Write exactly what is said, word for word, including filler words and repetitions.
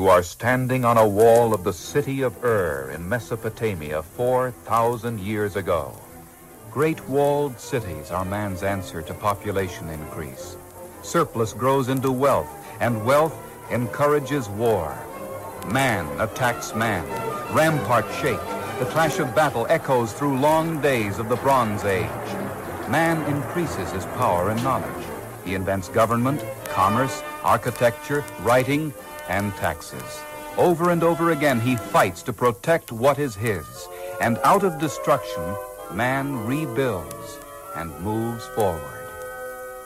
You are standing on a wall of the city of Ur in Mesopotamia four thousand years ago. Great walled cities are man's answer to population increase. Surplus grows into wealth, and wealth encourages war. Man attacks man. Ramparts shake. The clash of battle echoes through long days of the Bronze Age. Man increases his power and knowledge. He invents government, commerce, architecture, writing, and taxes. Over and over again, he fights to protect what is his. And out of destruction, man rebuilds and moves forward.